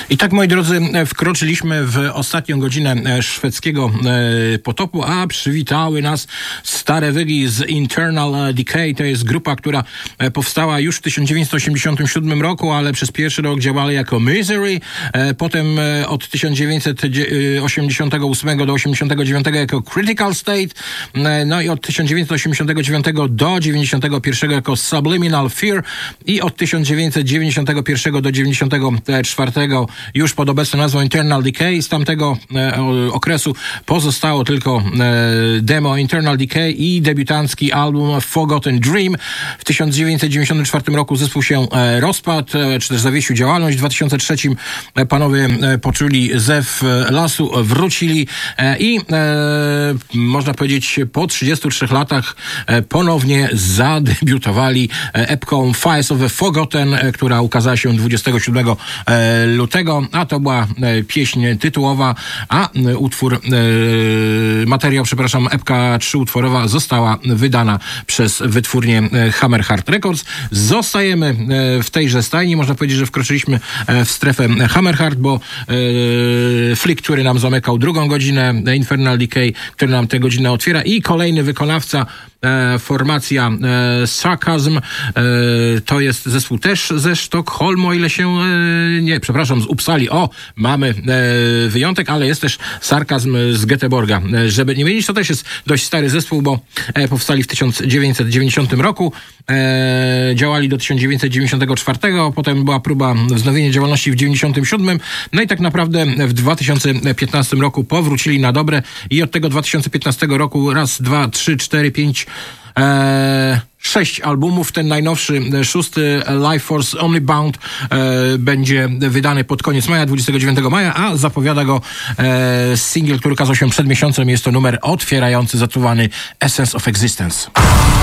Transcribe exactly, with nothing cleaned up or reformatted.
I tak, moi drodzy, wkroczyliśmy w ostatnią godzinę szwedzkiego potopu, a przywitały nas stare wygi z Internal Decay. To jest grupa, która powstała już w tysiąc dziewięćset osiemdziesiątym siódmym roku, ale przez pierwszy rok działali jako Misery, potem od tysiąc dziewięćset osiemdziesiątego ósmego do osiemdziesiątego dziewiątego jako Critical State, no i od tysiąc dziewięćset osiemdziesiątego dziewiątego do dziewięćdziesiątego pierwszego jako Subliminal Fear i od tysiąc dziewięćset dziewięćdziesiątego pierwszego do dziewięćdziesiątego czwartego już pod obecną nazwą Internal Decay. Z tamtego e, okresu pozostało tylko e, demo Internal Decay i debiutancki album Forgotten Dream. W tysiąc dziewięćset dziewięćdziesiątym czwartym roku zespół się e, rozpadł, e, czy też zawiesił działalność. W dwa tysiące trzecim e, panowie e, poczuli zew e, lasu, wrócili e, i e, można powiedzieć po trzydziestu trzech latach e, ponownie zadebiutowali e, epką Fires of the Forgotten, e, która ukazała się dwudziestego siódmego lutego, a to była pieśń tytułowa, a utwór, materiał, przepraszam, epka trzyutworowa została wydana przez wytwórnię Hammerheart Records. Zostajemy w tejże stajni, można powiedzieć, że wkroczyliśmy w strefę Hammerheart, bo Flick, który nam zamykał drugą godzinę, Infernal Decay, który nam tę godzinę otwiera, i kolejny wykonawca, formacja Sarcasm, to jest zespół też ze Sztokholmu, o ile się nie, przepraszam, z Uppsali. O, mamy wyjątek, ale jest też Sarcasm z Göteborga. Żeby nie mylić, to też jest dość stary zespół, bo powstali w tysiąc dziewięćset dziewięćdziesiątym roku, działali do tysiąc dziewięćset dziewięćdziesiątego czwartego, potem była próba wznowienia działalności w dziewięćdziesiątym siódmym, no i tak naprawdę w dwa tysiące piętnastym roku powrócili na dobre i od tego dwa tysiące piętnastego roku raz, dwa, trzy, cztery, pięć, Eee, sześć albumów. Ten najnowszy, szósty, Life Force Only Bound, e, będzie wydany pod koniec maja, dwudziestego dziewiątego maja, a zapowiada go e, singiel, który ukazał się przed miesiącem. Jest to numer otwierający zatytułowany Essence of Existence.